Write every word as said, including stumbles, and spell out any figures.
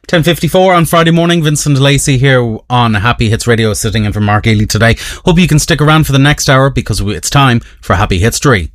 ten fifty-four on Friday morning. Vincent Lacey here on Happy Hits Radio, sitting in for Mark Ely today. Hope you can stick around for the next hour because it's time for Happy Hits three.